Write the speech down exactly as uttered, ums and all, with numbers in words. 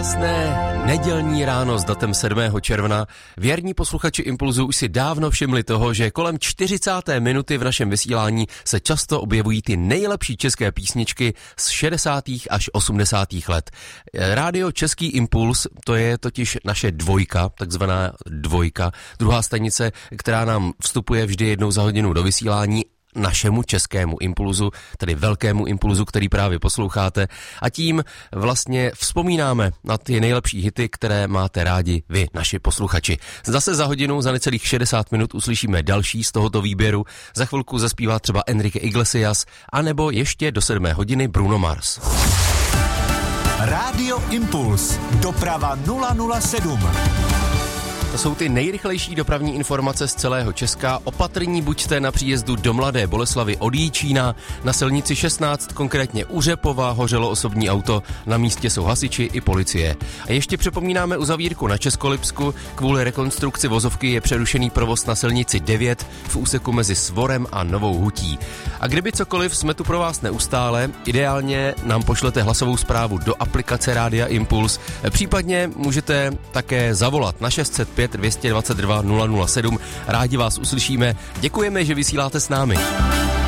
Krásné nedělní ráno s datem sedmého června. Věrní posluchači Impulzu už si dávno všimli toho, že kolem čtyřicáté minuty v našem vysílání se často objevují ty nejlepší české písničky z šedesátých až osmdesátých let. Rádio Český Impuls, to je totiž naše dvojka, takzvaná dvojka, druhá stanice, která nám vstupuje vždy jednou za hodinu do vysílání, našemu českému impulzu, tedy velkému impulzu, který právě posloucháte, a tím vlastně vzpomínáme na ty nejlepší hity, které máte rádi vy, naši posluchači. Zase za hodinu, za necelých šedesát minut uslyšíme další z tohoto výběru. Za chvilku zaspívá třeba Enrique Iglesias, anebo ještě do sedmé hodiny Bruno Mars. Rádio Impuls, doprava nula nula sedm. To jsou ty nejrychlejší dopravní informace z celého Česka. Opatrní buďte na příjezdu do Mladé Boleslavi od Jíčína. Na silnici šestnáct, konkrétně u Řepova, hořelo osobní auto. Na místě jsou hasiči i policie. A ještě připomínáme uzavírku na Českolipsku. Kvůli rekonstrukci vozovky je přerušený provoz na silnici devět v úseku mezi Svorem a Novou Hutí. A kdyby cokoliv, jsme tu pro vás neustále. Ideálně nám pošlete hlasovou zprávu do aplikace Rádia Impuls. Případně můžete také zavolat na šest set pět dvě dvacet dva nula nula sedm. Rádi vás uslyšíme. Děkujeme, že vysíláte s námi.